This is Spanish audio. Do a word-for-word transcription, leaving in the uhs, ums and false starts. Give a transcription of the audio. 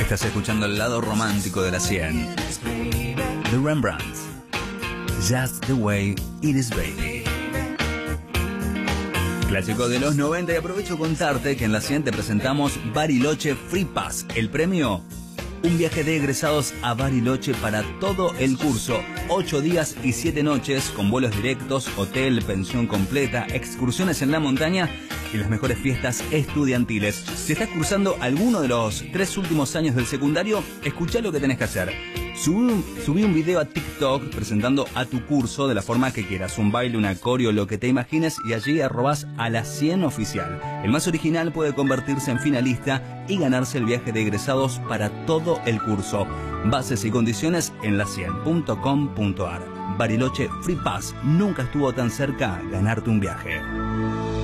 Estás escuchando el lado romántico de la cien. The Rembrandts. Just the way it is, baby. Clásico de los noventa, y aprovecho contarte que en la cien te presentamos Bariloche Free Pass. El premio, un viaje de egresados a Bariloche para todo el curso. ocho días y siete noches con vuelos directos, hotel, pensión completa, excursiones en la montaña y las mejores fiestas estudiantiles. Si estás cursando alguno de los tres últimos años del secundario, escuchá lo que tenés que hacer. Subí un, subí un video a TikTok presentando a tu curso de la forma que quieras, un baile, un coreo, lo que te imagines, y allí arrobás a la cien oficial. El más original puede convertirse en finalista y ganarse el viaje de egresados para todo el curso. Bases y condiciones en la cien punto com punto ar. Bariloche Free Pass. Nunca estuvo tan cerca ganarte un viaje.